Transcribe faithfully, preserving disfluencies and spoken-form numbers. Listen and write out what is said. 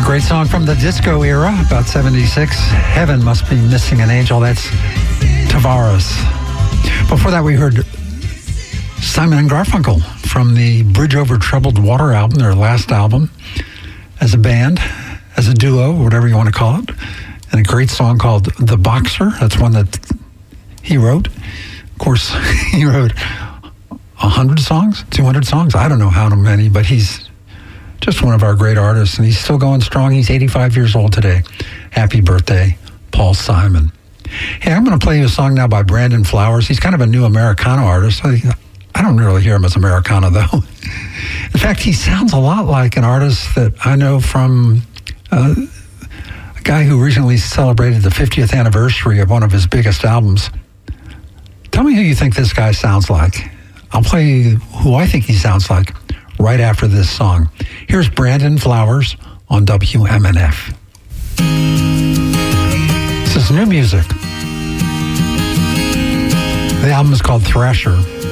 Great song from the disco era, about seventy-six. Heaven Must Be Missing an Angel. That's Tavares. Before that, we heard Simon and Garfunkel from the Bridge Over Troubled Water album, their last album, as a band, as a duo, whatever you want to call it. And a great song called The Boxer. That's one that he wrote. Of course, he wrote one hundred songs, two hundred songs. I don't know how many, but he's just one of our great artists, and he's still going strong. He's eighty-five years old today. Happy birthday, Paul Simon. Hey, I'm going to play you a song now by Brandon Flowers. He's kind of a new Americana artist. I, I don't really hear him as Americana, though. In fact, he sounds a lot like an artist that I know from uh, a guy who recently celebrated the fiftieth anniversary of one of his biggest albums. Tell me who you think this guy sounds like. I'll play you who I think he sounds like right after this song. Here's Brandon Flowers on W M N F. This is new music. The album is called Thrasher.